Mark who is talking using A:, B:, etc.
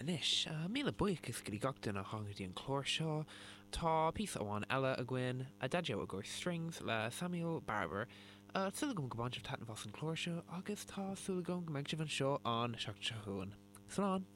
A: inis, míle buchas go dtí gachtain a tháinig an chlór seo, tá píosa amháin eile a gcuin a daideo a ggur strings le Samuel Barber, sulla gom go bhainteamh taitneamh as an chlór seo agus tá sulla gom go mbeadh sibh an seo an seachtain seo chuain. Slán!